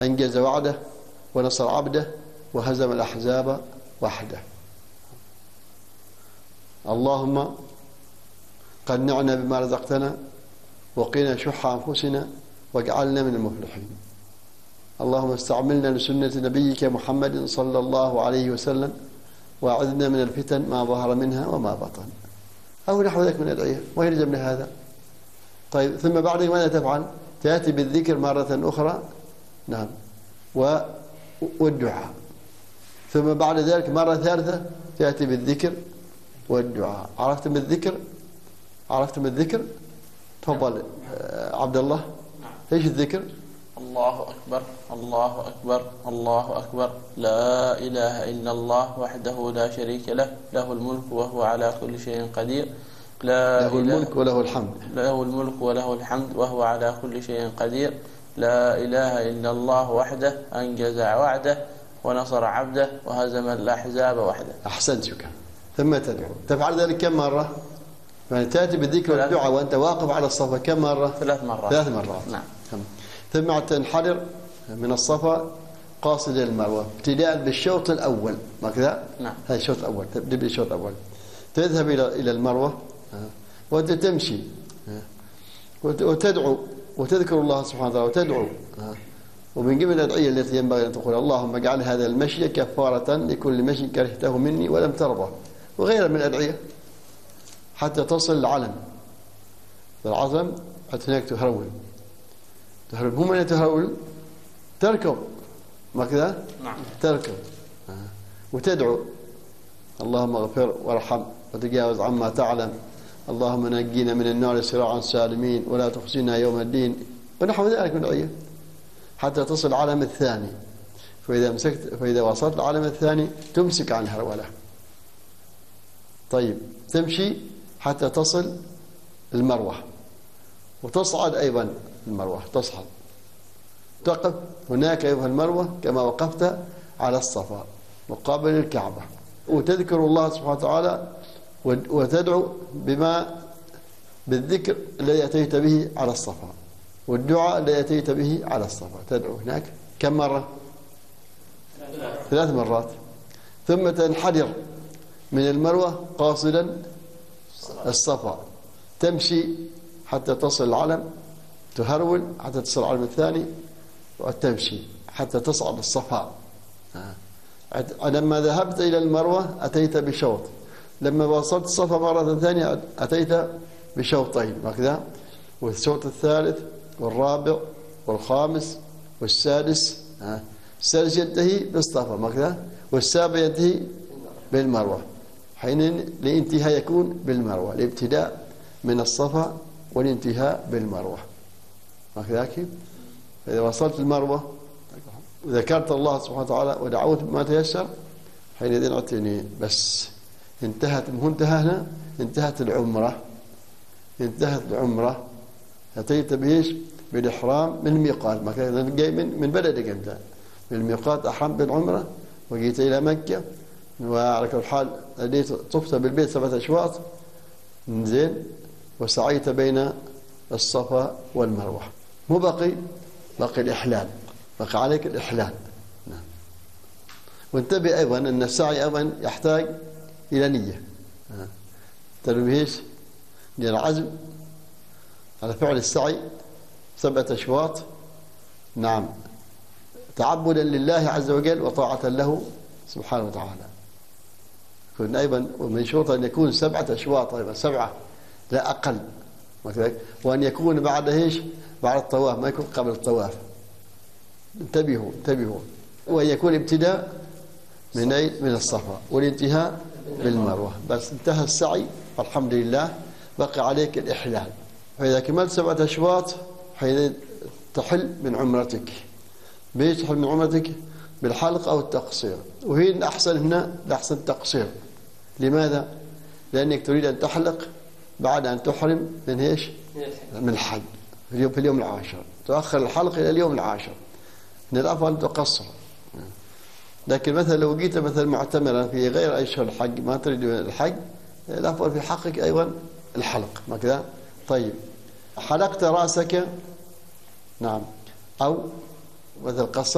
أنجز وعده ونصر عبده وهزم الأحزاب وحده. اللهم قنعنا بما رزقتنا وقنا شح أنفسنا واجعلنا من المفلحين. اللهم استعملنا لسنة نبيك محمد صلى الله عليه وسلم وأعذنا من الفتن ما ظهر منها وما بطن، أو نحو ذلك من الأدعية ويلزم لهذا. طيب، ثم بعد ماذا تفعل؟ تأتي بالذكر مرة أخرى، نعم، والدعاء. ثم بعد ذلك مرة ثالثة تأتي بالذكر والدعاء. عرفتم الذكر؟ عرفتم الذكر؟ تفضل عبد الله. ايش الذكر؟ الله أكبر الله أكبر الله أكبر، لا إله إلا الله وحده لا شريك له، له الملك وهو على كل شيء قدير، له الملك وله الحمد، له الملك وله الحمد وهو على كل شيء قدير، لا إله إلا الله وحده أنجز وعده ونصر عبده وهزم الأحزاب وحده. أحسنتك. ثم تدعو. تفعل ذلك كم مرة؟ يعني تأتي بالذكر والدعاء وأنت واقف على الصفا كم مرة؟ 3 مرات. 3 مرات. نعم. ثم تنحدر من الصفا قاصد المروة ابتداء بالشوط الأول، ما كذا؟ نعم. هذا الشوط الأول، تبدأ بالشوط الأول، تذهب إلى المروة وأنت تمشي وتدعو وتذكر الله سبحانه وتعالى وتدعو. ومن قبل الأدعية التي ينبغي أن تقول: اللهم اجعل هذا المشي كفارة لكل مشي كرهته مني ولم ترضى، وغيرها من الأدعية حتى تصل العلم. العظم حتى هناك تهرول. هم من تهرول تركب، ما كذا؟ نعم. تركب وتدعو: اللهم اغفر وارحم وتجاوز عما تعلم، اللهم نجينا من النار سراعا سالمين ولا تخزنا يوم الدين، ونحو ذلك من الأدعية حتى تصل العالم الثاني. فإذا وصلت العالم الثاني تمسك عن الهرولة. طيب، تمشي حتى تصل المروة وتصعد أيضا المروة، تصعد تقف هناك أيها المروة كما وقفت على الصفا مقابل الكعبة، وتذكر الله سبحانه وتعالى وتدعو بالذكر الذي أتيت به على الصفا والدعاء الذي أتيت به على الصفا. تدعو هناك كم مرة؟ 3 مرات. ثم تنحدر من المروة قاصدا الصفا، تمشي حتى تصل العلم، تهرول حتى تصل العلم الثاني، وتمشي حتى تصعد الصفا. لما ذهبت إلى المروة أتيت بشوط، لما وصلت الصفا مرة ثانية أتيت بشوطين، هكذا. والشوط الثالث والرابع والخامس والسادس، السادس ينتهي بالصفا هكذا، والسابع ينتهي بالمروة. حين الانتهاء يكون بالمروة، الابتداء من الصفا والانتهاء بالمروة، هكذا. فإذا وصلت المروة وذكرت الله سبحانه وتعالى ودعوت بما تيسر، حينئذ أعطيني بس انتهت هنا، انتهت العمرة. انتهت العمرة، أتيت بإيش؟ بالإحرام من الميقات، ما كان جاي من بلدك أنت، من الميقات أحرمت بالعمرة وجيت إلى مكة، وعلى كل حال طفت بالبيت 7 أشواط، زين، وسعيت بين الصفا والمروة. مو باقي الإحلال، بقى عليك الإحلال. نعم. وانتبه أيضا أن السعي أيضا يحتاج إلى نية. تنويش للعزم على فعل السعي 7 أشواط، نعم، تعبدا لله عز وجل وطاعة له سبحانه وتعالى. يكون أيضا ومن شروط أن يكون 7 أشواط، أيضا 7 لا أقل، وأن يكون بعد إيش؟ بعد الطواف، ما يكون قبل الطواف. انتبهوا. وأن يكون ابتداء من الصفا والانتهاء بالمروة. بس انتهى السعي والحمد لله، بقى عليك الإحلال. فإذا كملت 7 أشواط حين تحل من عمرتك. بيش تحل من عمرتك؟ بالحلق أو التقصير، وهي الأحسن هنا الأحسن التقصير. لماذا؟ لأنك تريد أن تحلق بعد أن تحرم من إيش؟ من الحج في اليوم العاشر. تؤخر الحلق إلى اليوم العاشر. من الأفضل أن تقصر. لكن مثلا لو جيت مثلا معتمرا في غير أشهر الحج، ما تريد الحج، الأفضل في حقك أيضا الحلق، ما كذا. طيب، حلقت رأسك، نعم، أو مثل قصر